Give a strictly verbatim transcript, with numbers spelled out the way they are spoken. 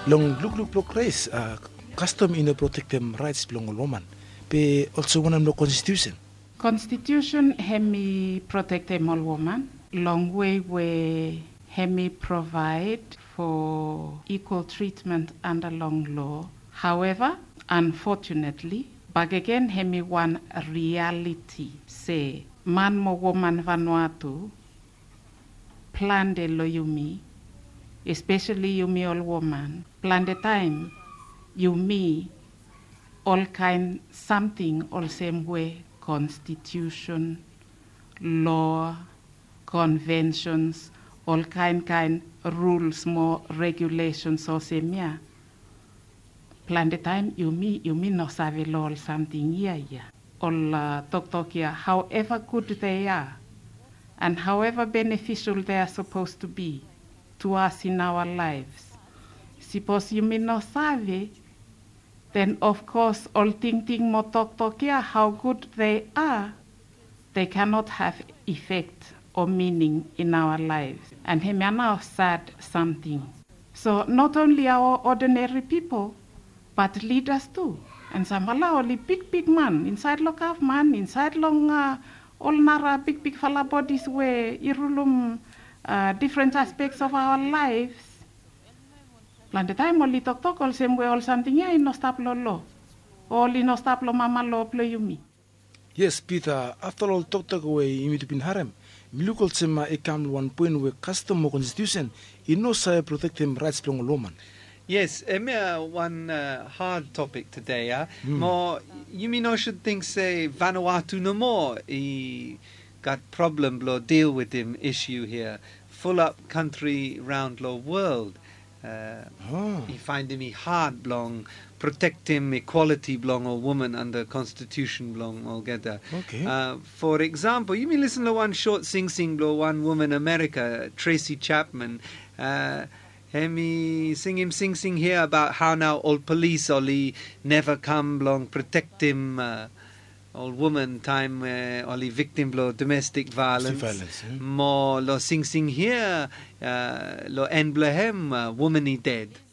Long look look look race uh, custom in protect them rights belong all woman. Pe also one no constitution. Constitution hemi protect them all woman. Long way where hemi provide for equal treatment under long law. However, unfortunately, back again hemi one reality say man mo woman Vanuatu plan de lo yumi, especially yumi all woman, plan the time yumi all kind something all same way constitution, law, conventions, all kind kind rules, more regulations or same yeah. Plan the time yumi yumi no save law or something yeah yeah. All uh, talk talk here, however good they are and however beneficial they are supposed to be to us in our lives. Suppose you may not save, then of course all ting ting mo talk talk here, how good they are, they cannot have effect or meaning in our lives. And he may now sad something. So not only our ordinary people, but leaders too. And some only big big man inside local man inside long uh, all nara big big fala bodies where irulum uh, different aspects of our lives. Plan the time only talk talk all same way all something yeah in no stop lo lo. All in no stop lo mama lo play you me. Yes, Peter, after all talk talk away imi bin harem. Milukol sema e kam one point where custom mo constitution in no say protect them rights belong all woman. Yes, Emir, one uh, hard topic today. Uh. Mm. More, you mean I should think, say, Vanuatu no more. He got problem, blow, deal with him issue here. Full up country round the world. Uh, oh. He find him he hard, blong, protect him equality, blong, or woman under constitution, blong, altogether. Okay. Uh, for example, you mean listen to one short sing sing, blow, one woman America, Tracy Chapman. Uh, Hemi sing him sing sing here about how now all police only never come long protect him uh, all woman time uh, only victim lo domestic violence, violence eh? More lo sing sing here uh, lo en blehem uh, woman he dead